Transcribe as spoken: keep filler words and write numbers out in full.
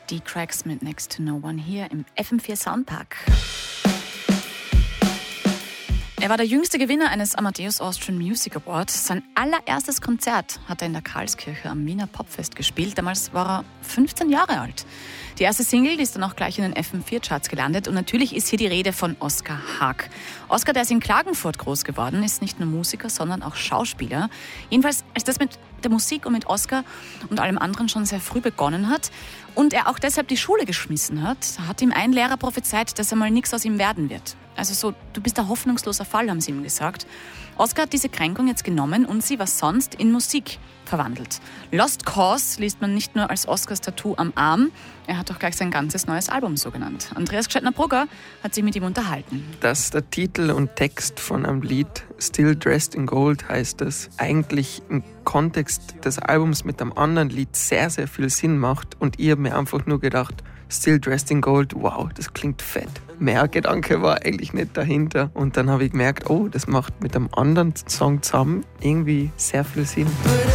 Die Cracks mit Next to No One hier im F M vier Soundpark. Er war der jüngste Gewinner eines Amadeus Austrian Music Awards. Sein allererstes Konzert hat er in der Karlskirche am Wiener Popfest gespielt. Damals war er fünfzehn Jahre alt. Die erste Single, die ist dann auch gleich in den F M vier Charts gelandet. Und natürlich ist hier die Rede von Oskar Haag. Oskar, der ist in Klagenfurt groß geworden, ist nicht nur Musiker, sondern auch Schauspieler. Jedenfalls, als das mit der Musik und mit Oskar und allem anderen schon sehr früh begonnen hat und er auch deshalb die Schule geschmissen hat, hat ihm ein Lehrer prophezeit, dass einmal nichts aus ihm werden wird. Also so, du bist ein hoffnungsloser Fall, haben sie ihm gesagt. Oskar hat diese Kränkung jetzt genommen und sie, was sonst, in Musik verwandelt. Lost Cause liest man nicht nur als Oskars Tattoo am Arm, er hat auch gleich sein ganzes neues Album so genannt. Andreas Gscheidner-Brugger hat sich mit ihm unterhalten. Dass der Titel und Text von einem Lied Still Dressed in Gold heißt es, eigentlich im Kontext des Albums mit einem anderen Lied sehr, sehr viel Sinn macht und ich habe mir einfach nur gedacht, Still Dressed in Gold, wow, das klingt fett. Mehr Gedanke war eigentlich nicht dahinter. Und dann habe ich gemerkt, oh, das macht mit einem anderen Song zusammen irgendwie sehr viel Sinn.